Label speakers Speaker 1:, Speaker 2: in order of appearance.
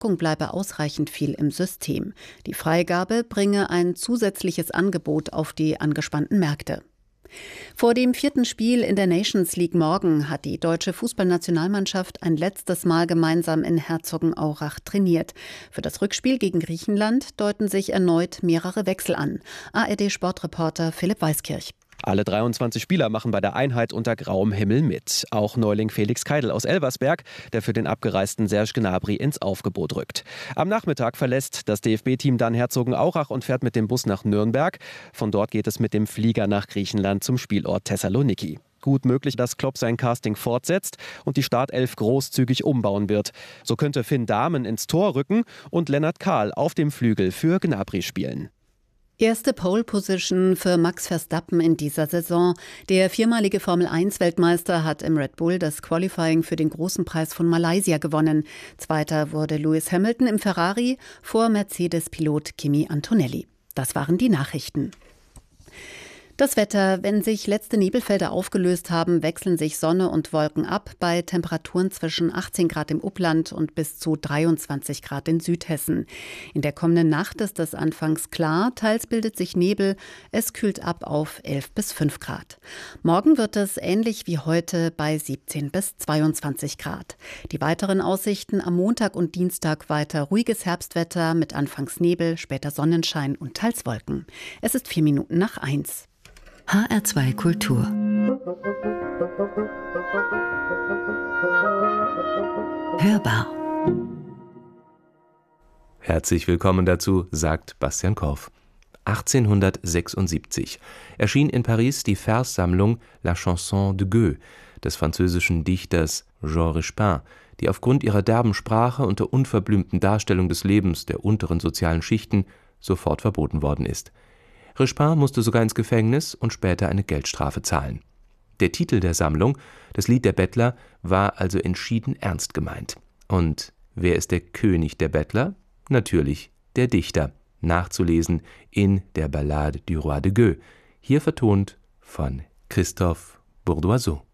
Speaker 1: Verpackung bleibe ausreichend viel im System. Die Freigabe bringe ein zusätzliches Angebot auf die angespannten Märkte. Vor dem 4. Spiel in der Nations League morgen hat die deutsche Fußballnationalmannschaft ein letztes Mal gemeinsam in Herzogenaurach trainiert. Für das Rückspiel gegen Griechenland deuten sich erneut mehrere Wechsel an. ARD-Sportreporter Philipp Weiskirch.
Speaker 2: Alle 23 Spieler machen bei der Einheit unter grauem Himmel mit. Auch Neuling Felix Keidel aus Elversberg, der für den abgereisten Serge Gnabry ins Aufgebot rückt. Am Nachmittag verlässt das DFB-Team dann Herzogenaurach und fährt mit dem Bus nach Nürnberg. Von dort geht es mit dem Flieger nach Griechenland zum Spielort Thessaloniki. Gut möglich, dass Klopp sein Casting fortsetzt und die Startelf großzügig umbauen wird. So könnte Finn Dahmen ins Tor rücken und Lennart Kahl auf dem Flügel für Gnabry spielen.
Speaker 1: Erste Pole-Position für Max Verstappen in dieser Saison. Der viermalige Formel-1-Weltmeister hat im Red Bull das Qualifying für den Großen Preis von Malaysia gewonnen. Zweiter wurde Lewis Hamilton im Ferrari vor Mercedes-Pilot Kimi Antonelli. Das waren die Nachrichten. Das Wetter: Wenn sich letzte Nebelfelder aufgelöst haben, wechseln sich Sonne und Wolken ab bei Temperaturen zwischen 18 Grad im Upland und bis zu 23 Grad in Südhessen. In der kommenden Nacht ist es anfangs klar, teils bildet sich Nebel, es kühlt ab auf 11 bis 5 Grad. Morgen wird es ähnlich wie heute bei 17 bis 22 Grad. Die weiteren Aussichten: am Montag und Dienstag weiter ruhiges Herbstwetter mit anfangs Nebel, später Sonnenschein und teils Wolken. Es ist 1:04.
Speaker 3: HR2 Kultur. Hörbar.
Speaker 4: Herzlich willkommen dazu, sagt Bastian Korff. 1876 erschien in Paris die Verssammlung La Chanson de Gueux des französischen Dichters Jean Rispin, die aufgrund ihrer derben Sprache und der unverblümten Darstellung des Lebens der unteren sozialen Schichten sofort verboten worden ist. Rispin musste sogar ins Gefängnis und später eine Geldstrafe zahlen. Der Titel der Sammlung, das Lied der Bettler, war also entschieden ernst gemeint. Und wer ist der König der Bettler? Natürlich der Dichter, nachzulesen in der Ballade du Roi de Gueux, hier vertont von Christophe Bourdoiseau.